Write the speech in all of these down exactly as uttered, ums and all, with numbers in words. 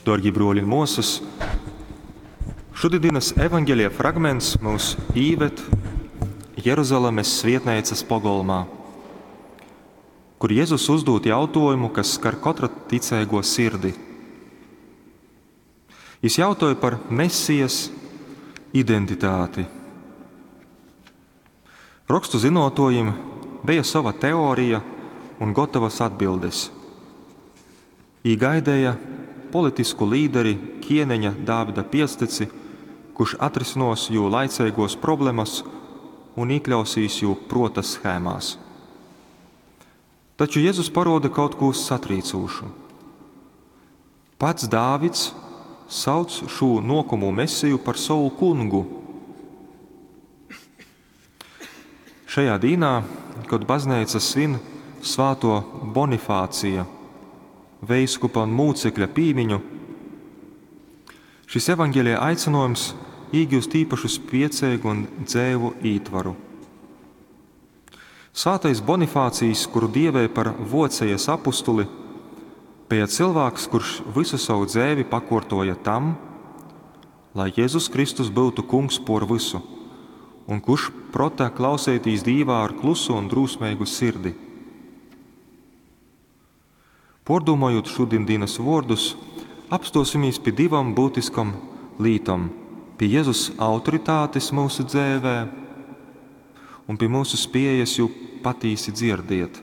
Dārgie broļi un mūsas, šodienas evaņģēlija fragments mūs īved Jeruzalemes svietnēcas pogolmā, kur Jēzus uzdod jautājumu, kas skar katra ticēgo sirdi. Viņš jautāja par Mesijas identitāti. Rakstu zinotājiem bija sava teorija un gatavas atbildes. Viņi gaidīja politisku līderi Kieneņa Dāvida piesteci, kurš atrisinās jū laicīgos problēmas un iekļausīs jū prota schēmās. Taču Jēzus paroda kaut ko satrīcošu. Pats Dāvids sauc šo nokumu Mesiju par savu kungu. Šajā dīnā, kad baznīca svin svāto Bonifācija, veiskupa un mūcekļa pīmiņu, šis evaņģēlija aicinājums iegūst īpašu spiecīgu un dzēvu ītvaru. Svātais Bonifācijs, kuru dievēja par vocējas apustuli, bija cilvēks, kurš visu savu dzēvi pakortoja tam, lai Jēzus Kristus būtu kungs por visu, un kurš protā klausētīs Dīvā ar klusu un drūsmīgu sirdi. Pārdomājot šodienas vārdus, apstosimies pie divām būtiskām lietām – pie Jēzus autoritātes mūsu dzīvē un pie mūsu spējas jū patīsi dzirdēt.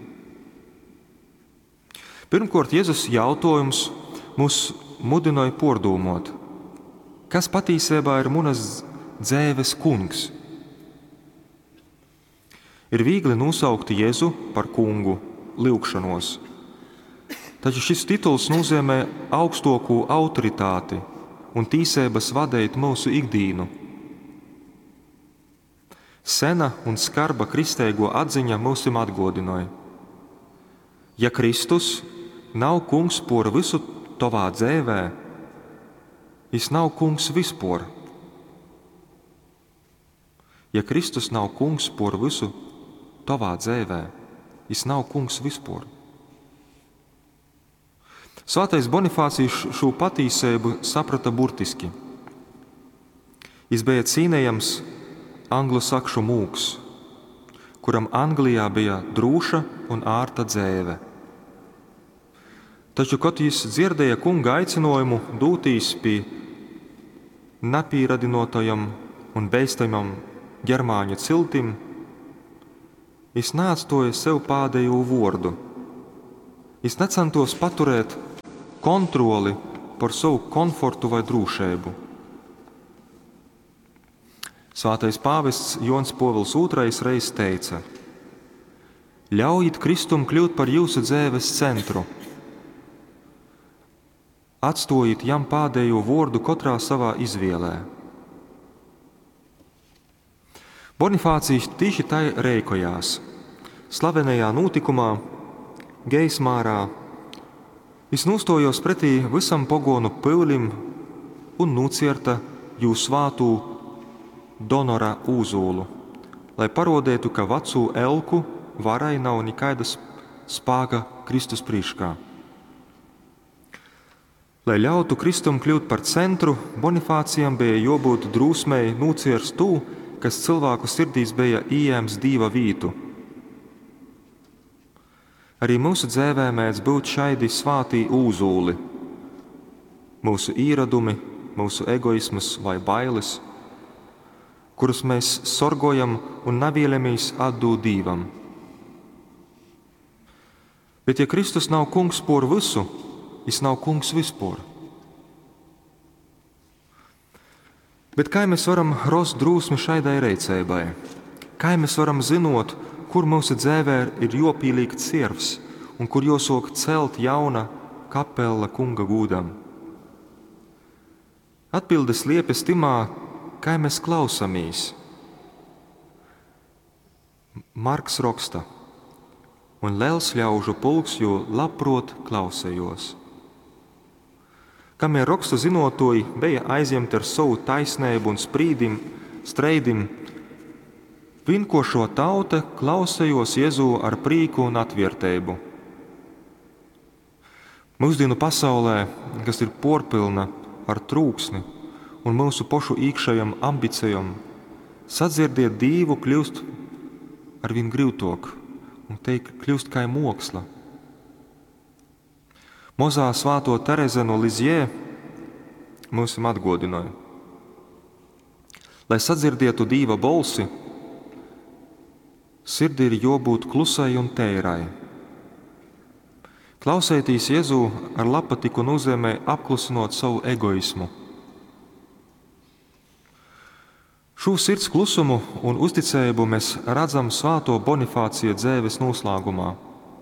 Pirmkārt, Jēzus jautājums mūs mudināja pārdomāt, kas patiesībā ir manas dzīves kungs. Ir viegli nosaukt Jēzu par kungu lūgšanos. Taču šis tituls nozīmē augstāko autoritāti un tīsības vadīt mūsu ikdienu. Sena un skarba kristēgo atziņa mūsim atgādināja. Ja Kristus nav kungs por visu tavā dzīvē, viņš nav kungs vispār. Ja Kristus nav kungs por visu tavā dzīvē, viņš nav kungs vispār. Svātais Bonifācijs šo patīsību saprata burtiski. Viņš bija cīnējams anglosakšu mūks, kuram Anglijā bija drūša un ārta dzīve. Taču, kad viņš dzirdēja kunga aicinājumu dūtīs pie napīradinotajam un beistamam ģermāņu ciltim, viņš neatstāja sev pēdējo vārdu. Viņš necentos paturēt kontroli par savu komfortu vai drūšību. Svātais pāvests Jons Pāvils otrais reiz teica: ļaujiet Kristum kļūt par jūsu dzīves centru. Atstājiet jam pēdējo vārdu katrā savā izvēlē. Bonifācijs tieši tai rēkojās. Slavenajā notikumā Geismārā viņš nostājās pretī visam pogonu pīlim un nocierta jū svātū donora ūzulu, lai parodētu, ka vecū elku varai nav nekaidas spēka Kristus priekšā. Lai ļautu Kristum kļūt par centru, Bonifācijam bija jābūt drūsmei nocierst tū, kas cilvēku sirdīs bija ieņēmis Dieva vītu. Arī mūsu dzīvē mēdz būt šaidi svātī ūzuli, mūsu īradumi, mūsu egoismas vai bailes, kurus mēs sorgojam un nevēlamies atdot Dievam. Bet ja Kristus nav kungs por visu, viņš nav kungs vispār. Bet kā mēs varam rast drūsmi šaidai reicībai? Kā mēs varam zinot, kur mūsu dzīvē ir jopīlīgt sirvs un kur jāsāk celt jauna kapela kunga gūdam? Atbildes liepjas timā, kā mēs klausamies. Marks raksta: un liels ļaužu pulks jū labprot klausējos. Kamēr rakstu zinotoji bija aizņemti ar savu taisnību un sprīdim, streidim, vinkošo tauta klausējos Jēzu ar prīku un atvērtību. Mūsdienu pasaulē, kas ir porpilna ar trūksni un mūsu pašu iekšējām ambicijām, sadzirdēt Dievu kļūst arvien grūtāk un teikt kļūst kā moksla. Mozā svāto Tereze no Lizjē mums atgādināja. Lai sadzirdētu Dieva balsi, sirdī ir jābūt klusai un tērai. Klausēties Jēzu ar lapatiku nozīmē apklusinot savu egoismu. Šo sirds klusumu un uzticējumu mēs redzam svāto Bonifācija dzēves noslēgumā.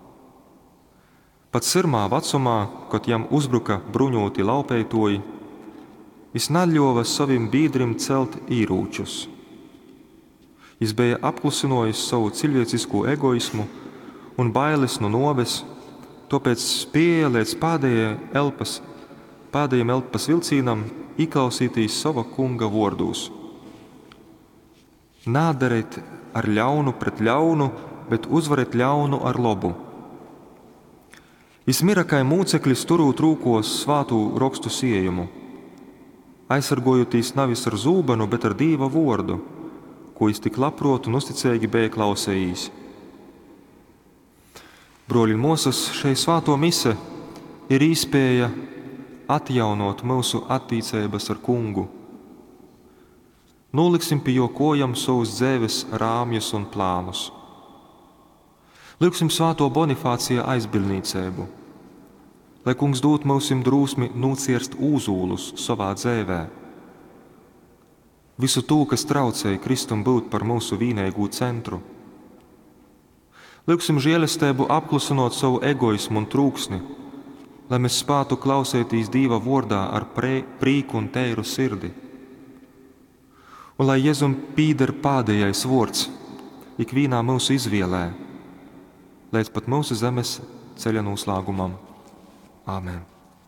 Pat sirmā vecumā, kad jam uzbruka bruņoti laupētoji, viņš neļāva saviem biedriem celt īrūčus. Viņš bija apklusinojis savu cilvēcisko egoismu un bailes no noves, tāpēc spēja līdz pēdējiem elpas, pēdējiem elpas vilcīnam ieklausīties sava kunga vārdos. Nādarēt ar ļaunu pret ļaunu, bet uzvarēt ļaunu ar labu. Viņš mira kā mūceklis turūt rūkos svātu rakstu siejumu, aizsargojoties nevis ar zūbanu, bet ar Dieva vārdu, ko viņš tik labprot un uzticīgi bija klausējis. Broļi un mūsas, šai svāto mise ir iespēja atjaunot mūsu attīcības ar kungu. Noliksim pie jo kojam savus dzēves rāmjus un plānus. Lūksim svāto Bonifācija aizbildniecību, lai kungs dot mūsim drūsmi nocierst uzūlus savā dzēvē. Visu to, kas traucēja Kristum būt par mūsu vienīgo centru. Lūksim žēlestību apklusinot savu egoismu un trūksni, lai mēs spētu klausēties Dieva vārdā ar prīku un tēru sirdi. Un lai Jēzum pīder pēdējais vārds ikvienā mūsu izvēlē, līdz pat mūsu zemes ceļa noslēgumam. Āmen.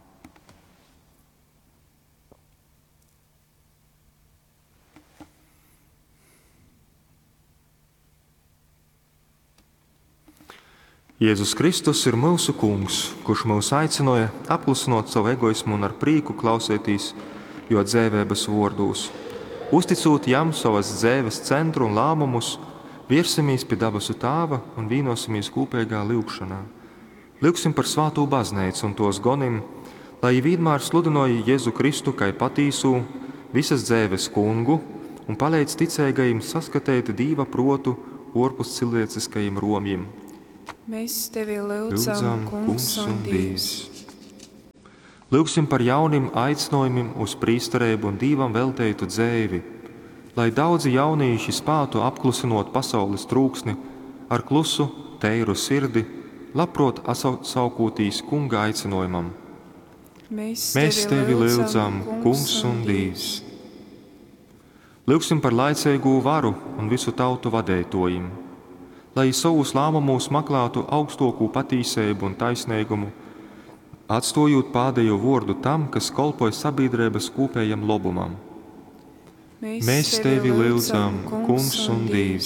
Jēzus Kristus ir mūsu kungs, kurš mūs aicināja apklusinot savu egoismu un ar prīku klausēties jo dzēvības vārdos. Uzticot jam savas dzēves centru un lēmumus, viersimies pie dabasu Tāva un vīnosimies kopīgā lūgšanā. Lūgsim par svāto baznīcu un tos gonim, lai vienmēr sludināja Jēzu Kristu kā patīsu visas dzēves kungu un palīdz ticīgajiem saskatīt Dieva protu ārpus cilvēciskajiem romjiem. Mēs tevi lūdzam, kungs un Dievs. Lūgsim par jauniem aicinājumiem uz prīsterību un Dievam veltītu dzēvi, lai daudzi jaunieši spētu apklusinot pasaules trūksni ar klusu, teiru sirdi, labprot saukotīs kunga aicinājumam. Mēs, Mēs tevi lūdzam, kungs un Dievs. Lūgsim par laicīgu varu un visu tautu vadētojiem, lai savus lēmumus meklētu augstāko patīsību un taisnīgumu, atstājot pēdējo vārdu tam, kas kalpoja sabiedrības kopējam labumam. Mēs, Mēs tevi lūdzam, kungs un Dievs.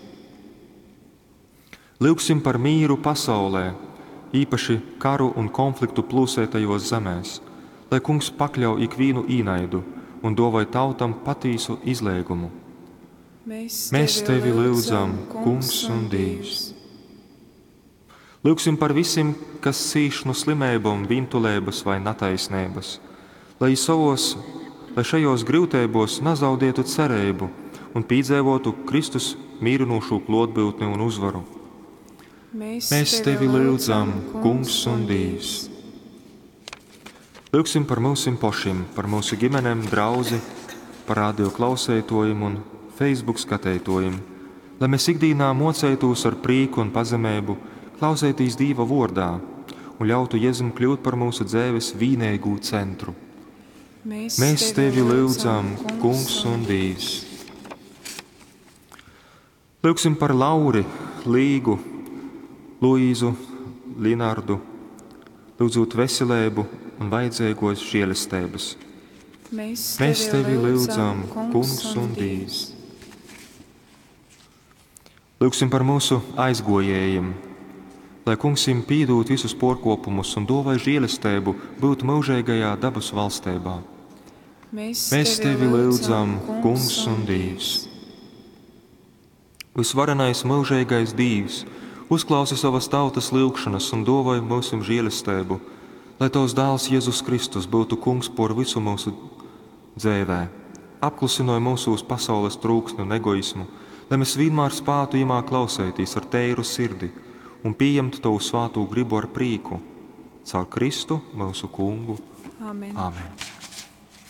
Lūgsim par mīru pasaulē, īpaši karu un konfliktu plūsētajos zemēs, lai kungs pakļauj ikvienu īnaidu un dāvāj tautam patīsu izliegumu. Mēs, Mēs tevi lūdzam, kungs un Dievs. Lūgsim par visiem, kas cīš no slimībām, vintulēbas vai nataisnības, lai, savos, lai šajos grūtībos nezaudētu cerību un piedzīvotu Kristus mīrinošo klātbūtni un uzvaru. Mēs, Mēs tevi lūdzam, kungs un Dievs. Lūgsim par mūsim pašiem, par mūsu ģimenēm, draugi, par radio klausētojiem un Facebook skatētojiem, lai mēs ikdienā mocētos ar prīku un pazemību, klausēties Dieva vārdā un ļautu Jēzum kļūt par mūsu dzēves vienīgo centru. Mēs, Mēs tevi lūdzam, kungs un Dievs. Lūgsim par Lauri, Līgu, Luīzu, Linardu, lūdzot veselību un vajadzīgos žēlestības. Mēs, Mēs tevi lūdzam, kungs un Dievs. Lūgsim par mūsu aizgojējiem, Lai Kungs jums pīdūt visus porkopumus un dāvā žēlastību būt mūžīgajā dabas valstībā. Mēs Mēs tevi lūdzam, Kungs un Dievs. Visvarenais mūžīgais Dievs, uzklausi savas tautas lūgšanas un dāvā mūsu žēlastību, lai tavs dēls Jēzus Kristus būtu Kungs par visu mūsu dzīvē. Apklusināja mūsu pasaules trūksni un egoismu, lai mēs vienmēr spētu imā klausēties ar teiru sirdi un pieņemt tavu svāto gribu ar prīku. Caur Kristu, mūsu Kungu. Amen. Amen.